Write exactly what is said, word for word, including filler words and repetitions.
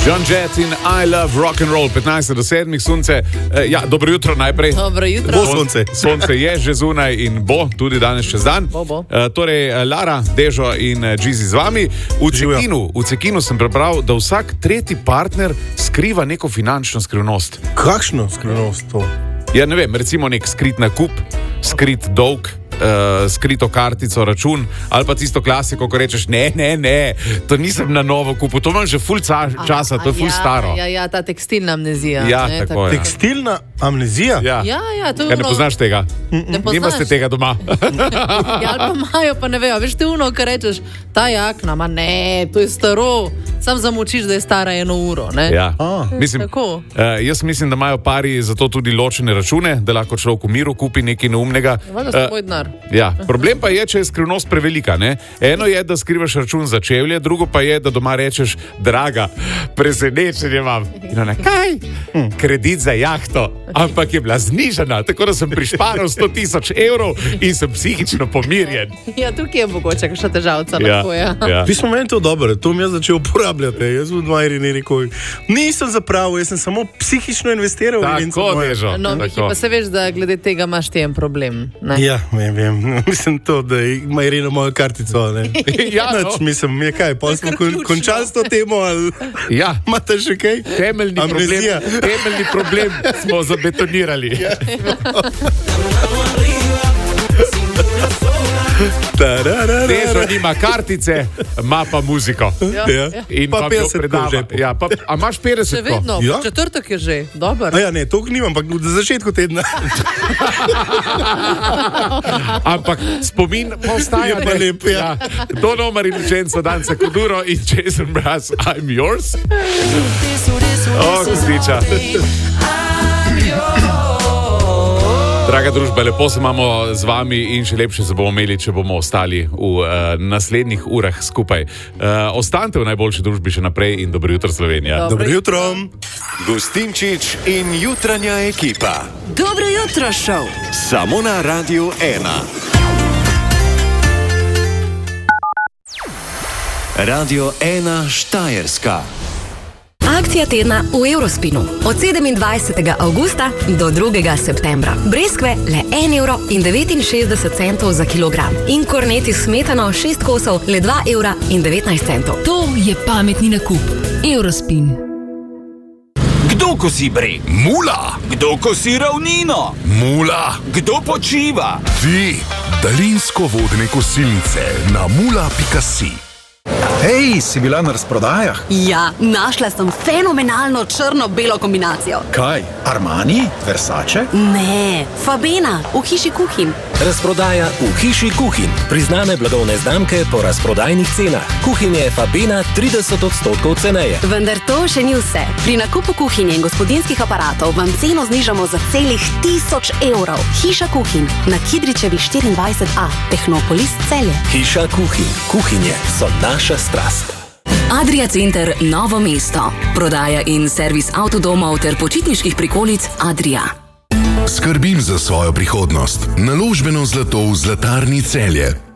John Jett in I Love Rock and Roll, petnajst do sedmih, sonce. Eh, ja, dobro jutro najprej. Dobro jutro. Bo sonce. Sonce je že zunaj in bo tudi danes čez dan. Bo, bo. Eh, torej, Lara, Dežo in Džizi z vami. V Cekinu, v Cekinu sem prebral, da vsak tretji partner skriva neko finančno skrivnost. Kakšno skrivnost to? Ja, ne vem, recimo nek skrit nakup, skrit dolg, uh, skrito kartico, račun, ali pa tisto klasiko, ko rečeš, ne, ne, ne, to nisem na novo kupil, to imam že ful ca časa, to je ful ja, staro. Ja, ja, ta tekstilna amnezija. Ja, ne, tako je. Tekstilna amnezija? Ja, Ja, ja, to je Kaj, ne ono- poznaš tega? Ne poznaš. Nimaste tega doma. Ja, ali pa imajo, pa ne vejo. Veš, ti uno, kar rečeš, ta jakna, ma ne, to je staro. Sam zamočiš, da je stara eno uro, ne? Ja. A. Mislim, Tako. uh, jaz mislim, da imajo pari zato tudi ločene račune, da lahko človek v miru kupi nekaj neumnega. Valjda so moj denar. Ja, problem pa je, če je skrivnost prevelika. Ne? Eno je, da skrivaš račun za čevlje, drugo pa je, da doma rečeš, draga, presenečenje imam. In ona, kaj? Kredit za jahto, ampak je bila znižana, tako da sem prišparal sto tisoč evrov in sem psihično pomirjen. Ja, tukaj je mogoče kakšna težavca. Ja, lahko, ja. ja. Vi smo meni to dobro, to mi je začel uporabljati. Jaz v Dvajri ne rekel, nisem zapravil, jaz sem samo psihično investiral. v evidenco Tako, moje. Dežo. No, Miki, tako. pa se veš, da glede tega imaš ti en problem. Ne? Ja, vem, vem. Mislim to, da ima Irina mojo kartico. Ne? Ja, no. Nič, mislim, je kaj, pa smo kar kon, ključno. končali s to temo, ali Ja. imate še kaj? Temeljni problem, Amnezija. temeljni problem smo zabetonirali. Ja. Dežo nima kartice, ima pa muziko. Ja. In Pa vam jo petdeset predava. v žepu. Ja, pa, a imaš petdeset? Še vedno, Ja. četrtek je že, dober. A ja, ne, to nimam, ampak na začetku tedna. Ampak spomin pa ostaja. Je pa ne? lep, ja. Don Omar in Vincenzo Danza Kuduro in Jason Mraz, I'm yours. O, kosniča. Draga družba, lepo se imamo z vami in še lepše se bomo imeli, če bomo ostali v uh, naslednjih urah skupaj. Uh, ostanite v najboljši družbi še naprej in dobro jutro, Slovenija. Dobro. Dobro jutro. Gustinčič in jutranja ekipa. Dobro jutro, šov. Samo na Radiu ena. Radio ena Štajerska. Akcija tedna v Eurospinu. Od sedemindvajsetega avgusta do drugega septembra. Breskve le en evro in devetinšestdeset centov za kilogram. In korneti s smetano šest kosov le dva evra in devetnajst centov. To je pametni nakup. Eurospin. Kdo kosi breg? Mula. Kdo kosi ravnino? Mula. Kdo počiva? Ti, daljinsko vodne kosilnice na mula pika si. Hej, si bila na razprodajah? Ja, našla sem fenomenalno črno-belo kombinacijo. Kaj, Armani? Versace? Ne, Fabena, v hiši kuhin. Razprodaja v hiši kuhin. Priznane blagovne znamke po razprodajnih cenah. Kuhinje Fabena trideset odstotkov ceneje. Vendar to še ni vse. Pri nakupu kuhinje in gospodinjskih aparatov vam ceno znižamo za celih tisoč evrov. Hiša kuhin na Kidričevi štiriindvajset A, Tehnopolis Celje. Hiša kuhin. Kuhinje so naša strast. Adria Center Novo mesto. Prodaja in servis avtodomov ter počitniških prikolic Adria. Skrbim za svojo prihodnost. Naložbeno zlato v Zlatarni Celje.